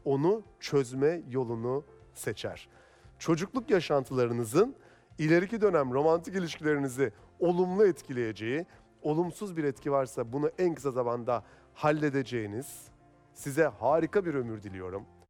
onu çözme yolunu seçer. Çocukluk yaşantılarınızın ileriki dönem romantik ilişkilerinizi olumlu etkileyeceği, olumsuz bir etki varsa bunu en kısa zamanda halledeceğiniz, size harika bir ömür diliyorum.